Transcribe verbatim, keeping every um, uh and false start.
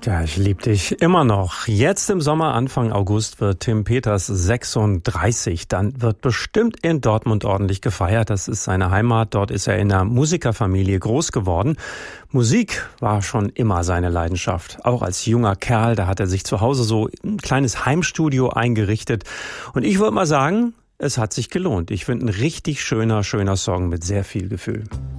Ja, ich lieb dich immer noch. Jetzt im Sommer, Anfang August, wird Tim Peters sechsunddreißig. Dann wird bestimmt in Dortmund ordentlich gefeiert. Das ist seine Heimat. Dort ist er in einer Musikerfamilie groß geworden. Musik war schon immer seine Leidenschaft. Auch als junger Kerl, da hat er sich zu Hause so ein kleines Heimstudio eingerichtet. Und ich würde mal sagen, es hat sich gelohnt. Ich finde, ein richtig schöner, schöner Song mit sehr viel Gefühl.